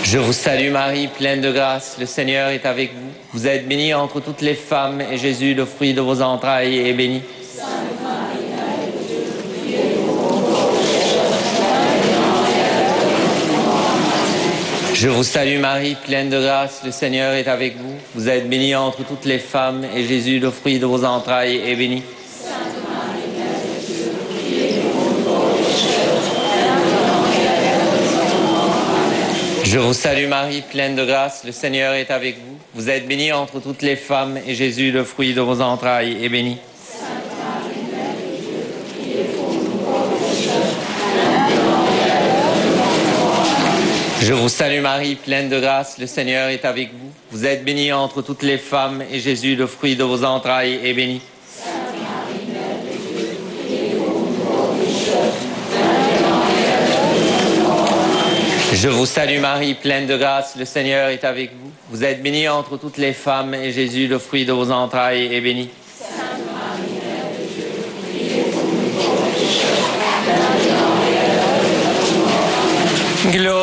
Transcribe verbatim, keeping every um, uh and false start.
Je vous salue Marie, pleine de grâce, le Seigneur est avec vous. Vous êtes bénie entre toutes les femmes, et Jésus, le fruit de vos entrailles, est béni. Je vous salue Marie, pleine de grâce, le Seigneur est avec vous. Vous êtes bénie entre toutes les femmes, et Jésus, le fruit de vos entrailles, est béni. Je vous salue Marie, pleine de grâce, le Seigneur est avec vous. Vous êtes bénie entre toutes les femmes, et Jésus, le fruit de vos entrailles, est béni. Je vous salue Marie, pleine de grâce, le Seigneur est avec vous. Vous êtes bénie entre toutes les femmes, et Jésus, le fruit de vos entrailles, est béni. Je vous salue Marie, pleine de grâce, le Seigneur est avec vous. Vous êtes bénie entre toutes les femmes, et Jésus, le fruit de vos entrailles, est béni. Gloire